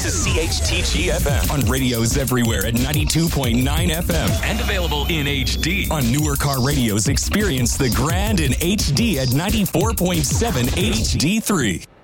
to CHTG FM on radios everywhere at 92.9 FM and available in HD. On newer car radios, experience the grand in HD at 94.7 HD3.